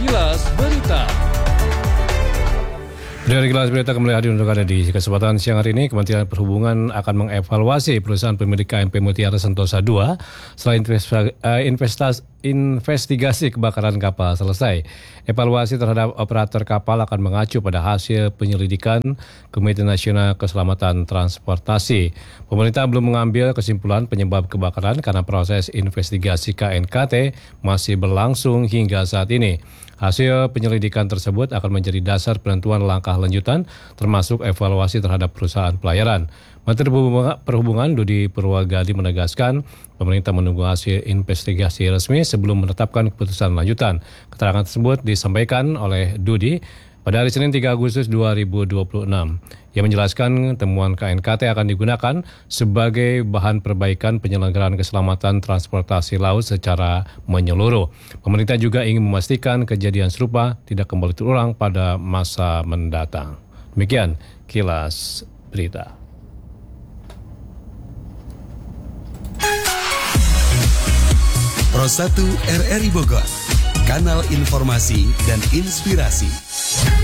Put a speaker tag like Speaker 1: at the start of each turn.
Speaker 1: Kilas Berita.
Speaker 2: Dari Kilas Berita kembali hadir untuk Anda di kesempatan siang hari ini. Kementerian Perhubungan akan mengevaluasi perusahaan pemilik KMP Mutiara Sentosa II setelah investigasi kebakaran kapal selesai. Evaluasi terhadap operator kapal akan mengacu pada hasil penyelidikan Komite Nasional Keselamatan Transportasi. Pemerintah belum mengambil kesimpulan penyebab kebakaran karena proses investigasi KNKT masih berlangsung hingga saat ini. Hasil penyelidikan tersebut akan menjadi dasar penentuan langkah lanjutan termasuk evaluasi terhadap perusahaan pelayaran. Menteri Perhubungan Dudi Purwagadi menegaskan pemerintah menunggu hasil investigasi resmi sebelum menetapkan keputusan lanjutan. Keterangan tersebut disampaikan oleh Dudi pada hari Senin 3 Agustus 2026. Ia menjelaskan temuan KNKT akan digunakan sebagai bahan perbaikan penyelenggaraan keselamatan transportasi laut secara menyeluruh. Pemerintah juga ingin memastikan kejadian serupa tidak kembali terulang pada masa mendatang. Demikian Kilas Berita.
Speaker 3: Pro 1 RRI Bogor, kanal informasi dan inspirasi.